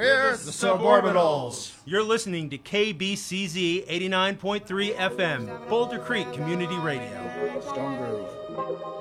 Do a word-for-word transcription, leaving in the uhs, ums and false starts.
We're the Suborbitals. You're listening to K B C Z eighty-nine point three F M, Boulder Creek Community Radio. Stone Grove.